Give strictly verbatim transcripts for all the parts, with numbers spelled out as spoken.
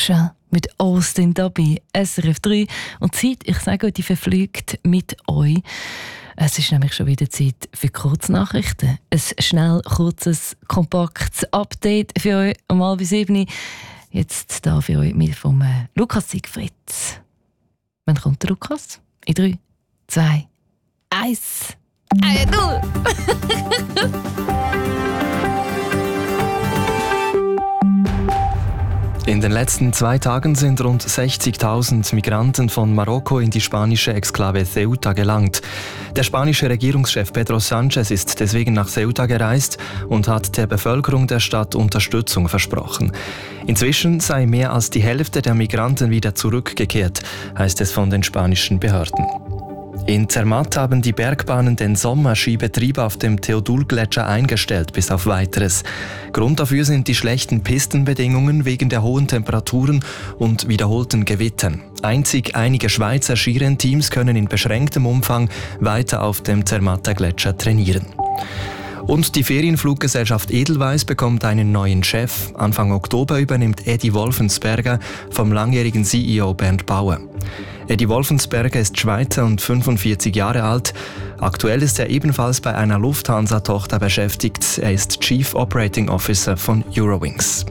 Marshall mit Austin dabei, S R F drei. Und Zeit, ich sage euch, die verfliegt mit euch. Es ist nämlich schon wieder Zeit für Kurznachrichten. Ein schnell, kurzes, kompaktes Update für euch um halb sieben. Jetzt da für euch mit vom Lukas Siegfried. Wann kommt der Lukas? In drei, zwei, eins, null. In den letzten zwei Tagen sind rund sechzigtausend Migranten von Marokko in die spanische Exklave Ceuta gelangt. Der spanische Regierungschef Pedro Sánchez ist deswegen nach Ceuta gereist und hat der Bevölkerung der Stadt Unterstützung versprochen. Inzwischen sei mehr als die Hälfte der Migranten wieder zurückgekehrt, heißt es von den spanischen Behörden. In Zermatt haben die Bergbahnen den Sommerskibetrieb auf dem Theodul-Gletscher eingestellt, bis auf Weiteres. Grund dafür sind die schlechten Pistenbedingungen wegen der hohen Temperaturen und wiederholten Gewittern. Einzig einige Schweizer Skirennteams können in beschränktem Umfang weiter auf dem Zermatter Gletscher trainieren. Und die Ferienfluggesellschaft Edelweiss bekommt einen neuen Chef. Anfang Oktober übernimmt Edi Wolfensberger vom langjährigen C E O Bernd Bauer. Edi Wolfensberger ist Schweizer und fünfundvierzig Jahre alt. Aktuell ist er ebenfalls bei einer Lufthansa-Tochter beschäftigt. Er ist Chief Operating Officer von Eurowings.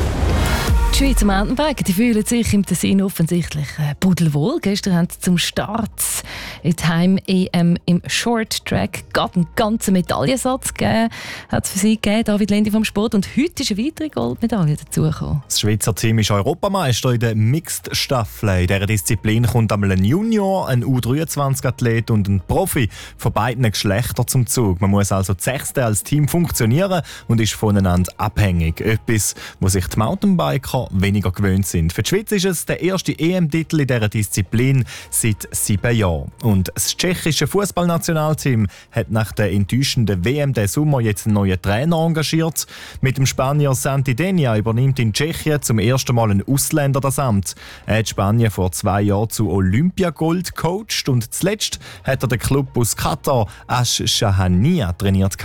Die Schweizer Mountainbiker die fühlen sich im Tessin offensichtlich äh, pudelwohl. Gestern haben sie zum Start in der Heim-E M im Short Track gerade einen ganzen Medaillensatz gegeben. Hat es für sie gegeben, David Lendi vom Sport. Und heute ist eine weitere Goldmedaille dazugekommen. Das Schweizer Team ist Europameister in der Mixed-Staffel. In dieser Disziplin kommt einmal ein Junior, ein U dreiundzwanzig-Athlet und ein Profi von beiden Geschlechtern zum Zug. Man muss also das Sechste als Team funktionieren und ist voneinander abhängig. Etwas, was sich die Mountainbiker weniger gewöhnt sind. Für die Schweiz ist es der erste E M-Titel in dieser Disziplin seit sieben Jahren. Und das tschechische Fußballnationalteam hat nach der enttäuschenden W M diesen Sommer jetzt einen neuen Trainer engagiert. Mit dem Spanier Santi Denia übernimmt in Tschechien zum ersten Mal ein Ausländer das Amt. Er hat Spanien vor zwei Jahren zu Olympiagold gecoacht und zuletzt hat er den Club aus Katar Ash Shahania trainiert.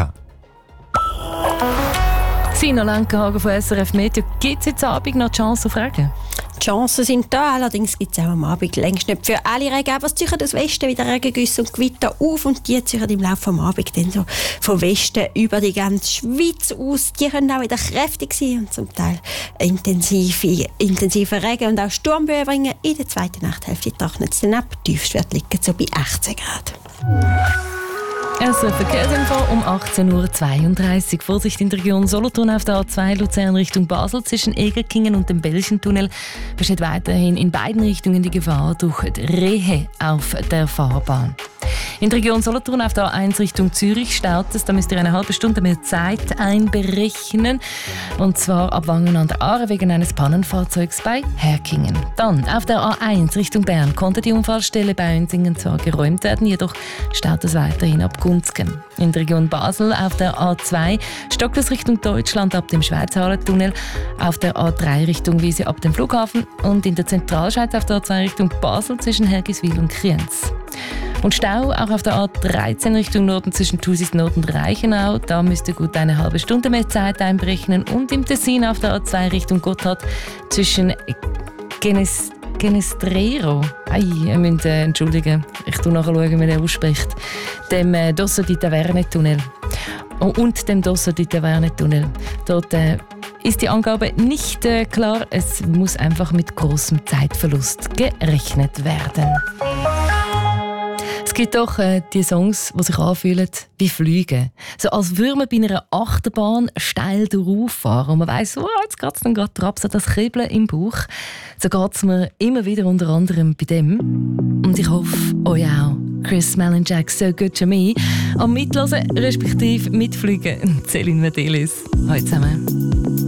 Sina Lenkenhagen von S R F Media. Gibt es jetzt Abend noch die Chance auf Regen? Die Chancen sind da, allerdings gibt es auch am Abend längst nicht für alle Regen. Aber es ziehen aus Westen wieder Regengüsse und Gewitter auf und die ziehen im Laufe des Abends dann so vom Westen über die ganze Schweiz aus. Die können auch wieder kräftig sein und zum Teil intensive, intensive Regen und auch Sturmböen bringen. In der zweiten Nachthälfte trocknet es dann ab. Tiefstwert liegen so bei achtzehn Grad. Also Verkehrsinfo um achtzehn Uhr zweiunddreißig. Vorsicht in der Region Solothurn auf der A zwei Luzern Richtung Basel zwischen Egerkingen und dem Belchentunnel besteht weiterhin in beiden Richtungen die Gefahr durch die Rehe auf der Fahrbahn. In der Region Solothurn auf der A eins Richtung Zürich staut es. Da müsst ihr eine halbe Stunde mehr Zeit einberechnen. Und zwar ab Wangen an der Aare wegen eines Pannenfahrzeugs bei Herkingen. Dann auf der A eins Richtung Bern konnte die Unfallstelle bei Unsingen zwar geräumt werden, jedoch staut es weiterhin ab Gunzgen. In der Region Basel auf der A zwei stockt es Richtung Deutschland ab dem Schweizhalentunnel, auf der A drei Richtung Wiese ab dem Flughafen und in der Zentralschweiz auf der A zwei Richtung Basel zwischen Hergiswil und Kriens. Und Stau auch auf der A dreizehn Richtung Norden zwischen Thusis-Nord und Reichenau. Da müsst ihr gut eine halbe Stunde mehr Zeit einberechnen. Und im Tessin auf der A zwei Richtung Gotthard zwischen Genes Genestrero. Ei, ihr müsst äh, entschuldigen. Ich schaue nachher, wie man den ausspricht. Dem äh, Dosso di Taverne-Tunnel. Oh, und dem Dosso di Taverne-Tunnel. Dort äh, ist die Angabe nicht äh, klar. Es muss einfach mit großem Zeitverlust gerechnet werden. Es gibt doch äh, die Songs, die sich anfühlen wie Flüge. So als würde man bei einer Achterbahn steil durchfahren und man weiss, oh, jetzt geht es dann gerade drauf, so das Kribbeln im Bauch. So geht es mir immer wieder unter anderem bei dem. Und ich hoffe, euch auch. Chris Malinjack, So Good To Me. Am Mitlosen, respektive Mitfliegen, Céline Medelis. Hallo zusammen.